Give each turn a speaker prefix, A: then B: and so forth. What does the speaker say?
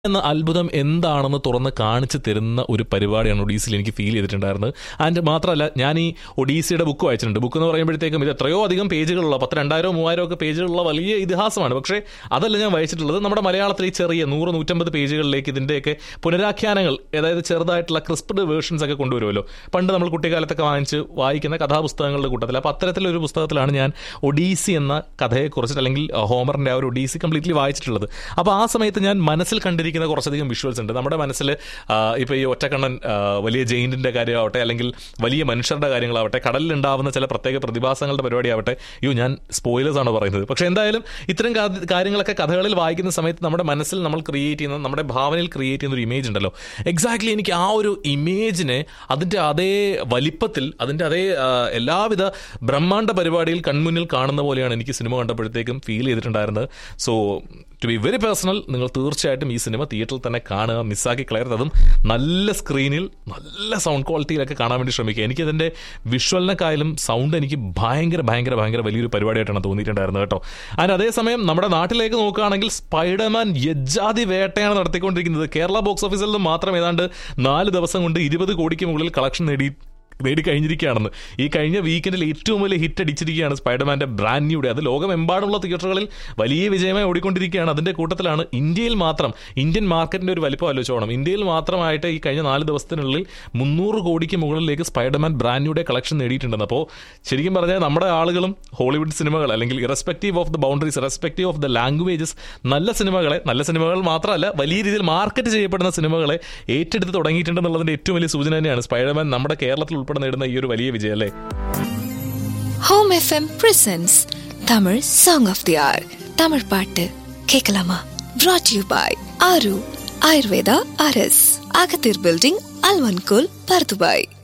A: എന്ന അത്ഭുതം എന്താണെന്ന് തുറന്ന് കാണിച്ചു തരുന്ന ഒരു പരിപാടിയാണ് ഒഡീസിയിൽ എനിക്ക് ഫീൽ ചെയ്തിട്ടുണ്ടായിരുന്നത്. ആൻഡ് മാത്രമല്ല, ഞാൻ ഈ ഒഡീസിയുടെ ബുക്ക് വായിച്ചിട്ടുണ്ട്. ബുക്ക് എന്ന് പറയുമ്പോഴത്തേക്കും ഇത് എത്രയോ അധികം പേജുകളുള്ള 2000-3000 ഒക്കെ പേജുകളുള്ള വലിയ ഇതിഹാസമാണ്. പക്ഷേ അതല്ല ഞാൻ വായിച്ചിട്ടുള്ളത്. നമ്മുടെ മലയാളത്തിൽ ഈ ചെറിയ 100-150 പേജുകളിലേക്ക് ഇതിൻ്റെയൊക്കെ പുനരാഖ്യാനങ്ങൾ, അതായത് ചെറുതായിട്ടുള്ള ക്രിസ്പ്ഡ് വേർഷൻസ് ഒക്കെ കൊണ്ടുവരുമല്ലോ. പണ്ട് നമ്മൾ കുട്ടിക്കാലത്തൊക്കെ വായിക്കുന്ന കഥാപുസ്തകങ്ങളുടെ കൂട്ടത്തിൽ. അപ്പോൾ അത്തരത്തിലൊരു പുസ്തകത്തിലാണ് ഞാൻ ഒഡീസി എന്ന കഥയെക്കുറിച്ചിട്ട്, അല്ലെങ്കിൽ ഹോമറിൻ്റെ ആ ഒരു ഒഡീസി കംപ്ലീറ്റ്ലി വായിച്ചിട്ടുള്ളത്. അപ്പോൾ ആ സമയത്ത് ഞാൻ മനസ്സിൽ കണ്ടിരിക്കുന്ന കുറച്ചധികം വിഷ്വൽസ് ഉണ്ട്. നമ്മുടെ മനസ്സിൽ ഇപ്പോൾ ഈ ഒറ്റക്കണ്ണൻ, വലിയ ജെയിൻറ്റിൻ്റെ കാര്യമാവട്ടെ, അല്ലെങ്കിൽ വലിയ മനുഷ്യരുടെ കാര്യങ്ങളാവട്ടെ, കടലിലുണ്ടാവുന്ന ചില പ്രത്യേക പ്രതിഭാസങ്ങളുടെ പരിപാടിയാവട്ടെ, ഞാൻ സ്പോയിലേഴ്സ് ആണ് പറയുന്നത്. പക്ഷേ എന്തായാലും ഇത്തരം കാര്യങ്ങളൊക്കെ കഥകളിൽ വായിക്കുന്ന സമയത്ത് നമ്മുടെ മനസ്സിൽ നമ്മൾ ക്രിയേറ്റ് ചെയ്യുന്ന, നമ്മുടെ ഭാവനയിൽ ക്രിയേറ്റ് ചെയ്യുന്ന ഒരു ഇമേജ് ഉണ്ടല്ലോ. എക്സാക്ട്ലി എനിക്ക് ആ ഒരു ഇമേജിനെ അതിൻ്റെ അതേ വലിപ്പത്തിൽ, അതിൻ്റെ അതേ എല്ലാവിധ ബ്രഹ്മാണ്ഡ പരിപാടിയിൽ കൺമുന്നിൽ കാണുന്ന പോലെയാണ് എനിക്ക് സിനിമ കണ്ടപ്പോഴത്തേക്കും ഫീൽ ചെയ്തിട്ടുണ്ടായിരുന്നത്. So to be very personal, നിങ്ങൾ തീർച്ചയായിട്ടും ഈ സിനിമ തിയേറ്ററിൽ തന്നെ കാണുക, മിസ്സാക്കി കളയരുത്. അതും നല്ല സ്ക്രീനിൽ, നല്ല സൗണ്ട് ക്വാളിറ്റിയിലൊക്കെ കാണാൻ വേണ്ടി ശ്രമിക്കുക. എനിക്കതിൻ്റെ വിഷ്വലിനെക്കായാലും സൗണ്ട് എനിക്ക് ഭയങ്കര ഭയങ്കര ഭയങ്കര വലിയൊരു പരിപാടിയായിട്ടാണ് തോന്നിയിട്ടുണ്ടായിരുന്നത് കേട്ടോ. അതിന് അതേസമയം നമ്മുടെ നാട്ടിലേക്ക് നോക്കുകയാണെങ്കിൽ സ്പൈഡർമാൻ യജ്ജാതി വേട്ടയാണ് നടത്തിക്കൊണ്ടിരിക്കുന്നത്. കേരള ബോക്സ് ഓഫീസിൽ നിന്ന് മാത്രം ഏതാണ്ട് 4 ദിവസം കൊണ്ട് 20 കോടിക്ക് മുകളിൽ കളക്ഷൻ നേടിക്കഴിഞ്ഞിരിക്കുകയാണെന്ന്. ഈ കഴിഞ്ഞ വീക്കെൻഡിൽ ഏറ്റവും വലിയ ഹിറ്റ് അടിച്ചിരിക്കുകയാണ് സ്പൈഡർമാൻ്റെ ബ്രാൻഡ് ന്യൂഡേ. അത് ലോകമെമ്പാടുമുള്ള തിയേറ്ററുകളിൽ വലിയ വിജയമായി ഓടിക്കൊണ്ടിരിക്കുകയാണ്. അതിൻ്റെ കൂട്ടത്തിലാണ് ഇന്ത്യയിൽ മാത്രം, ഇന്ത്യൻ മാർക്കറ്റിൻ്റെ ഒരു വലിപ്പം ആലോചിച്ചോണം, ഇന്ത്യയിൽ മാത്രമായിട്ട് ഈ കഴിഞ്ഞ 4 ദിവസത്തിനുള്ളിൽ 300 കോടിക്ക് മുകളിലേക്ക് സ്പൈഡർമാൻ ബ്രാൻഡ് ന്യൂഡേ കളക്ഷൻ നേടിയിട്ടുണ്ടെന്ന്. അപ്പോൾ ശരിക്കും പറഞ്ഞാൽ നമ്മുടെ ആളുകളും ഹോളിവുഡ് സിനിമകൾ, അല്ലെങ്കിൽ irrespective of the boundaries, irrespective of the languages, നല്ല സിനിമകൾ മാത്രമല്ല വലിയ രീതിയിൽ മാർക്കറ്റ് ചെയ്യപ്പെടുന്ന സിനിമകളെ ഏറ്റെടുത്ത് തുടങ്ങിയിട്ടുണ്ടെന്നുള്ളതിൻ്റെ ഏറ്റവും വലിയ സൂചന തന്നെയാണ് സ്പൈഡർമാൻ നമ്മുടെ കേരളത്തിൽ നേടുന്ന ഈ ഒരു വലിയ വിജയം അല്ലേ.
B: Home FM presents Tamil Song of the Hour. Tamil പാട്ട് കേൾക്കലാമ. Brought to you by Aru Ayurveda RS, Agathir Building, Alvankul, Pardubai.